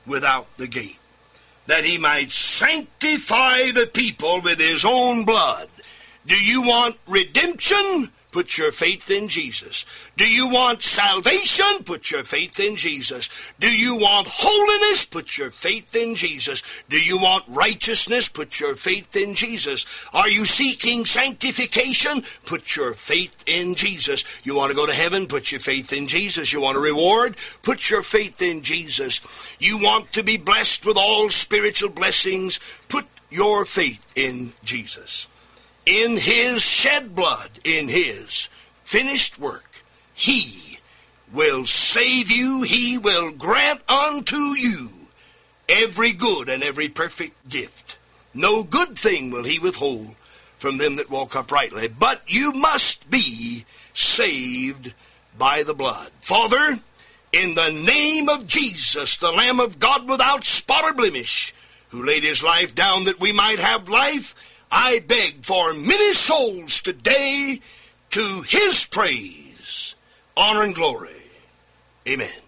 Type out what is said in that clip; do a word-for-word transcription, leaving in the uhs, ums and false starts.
without the gate, that he might sanctify the people with his own blood. Do you want redemption? Put your faith in Jesus. Do you want salvation? Put your faith in Jesus. Do you want holiness? Put your faith in Jesus. Do you want righteousness? Put your faith in Jesus. Are you seeking sanctification? Put your faith in Jesus. You want to go to heaven? Put your faith in Jesus. You want a reward? Put your faith in Jesus. You want to be blessed with all spiritual blessings? Put your faith in Jesus. In his shed blood, in his finished work, he will save you. He will grant unto you every good and every perfect gift. No good thing will he withhold from them that walk uprightly. But you must be saved by the blood. Father, in the name of Jesus, the Lamb of God without spot or blemish, who laid his life down that we might have life, I beg for many souls today to his praise, honor, and glory. Amen.